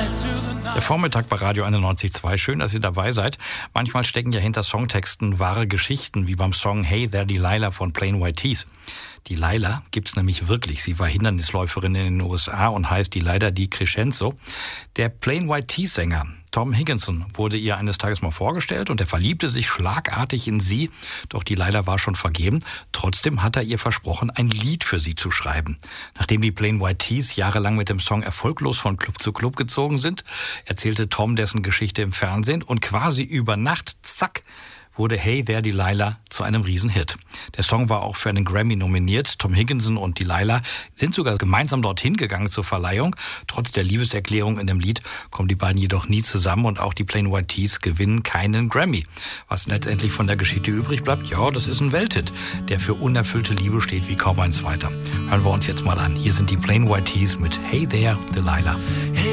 Der Vormittag bei Radio 91.2. Schön, dass ihr dabei seid. Manchmal stecken ja hinter Songtexten wahre Geschichten, wie beim Song Hey There Delilah von Plain White T's. Delilah gibt's nämlich wirklich. Sie war Hindernisläuferin in den USA und heißt Delilah DiCrescenzo. Der Plain White T's-Sänger Tom Higginson wurde ihr eines Tages mal vorgestellt und er verliebte sich schlagartig in sie. Doch Delilah war schon vergeben. Trotzdem hat er ihr versprochen, ein Lied für sie zu schreiben. Nachdem die Plain White T's jahrelang mit dem Song erfolglos von Club zu Club gezogen sind, erzählte Tom dessen Geschichte im Fernsehen und quasi über Nacht, zack, wurde Hey There Delilah zu einem Riesenhit. Der Song war auch für einen Grammy nominiert. Tom Higginson und Delilah sind sogar gemeinsam dorthin gegangen zur Verleihung. Trotz der Liebeserklärung in dem Lied kommen die beiden jedoch nie zusammen und auch die Plain White T's gewinnen keinen Grammy. Was letztendlich von der Geschichte übrig bleibt, ja, das ist ein Welthit, der für unerfüllte Liebe steht wie kaum ein zweiter. Hören wir uns jetzt mal an. Hier sind die Plain White T's mit Hey There Delilah.